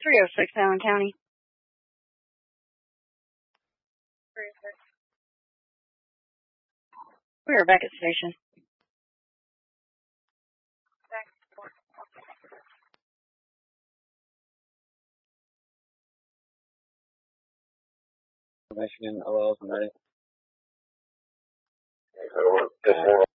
306 Allen County. We are back at station. Michigan, OL's ready.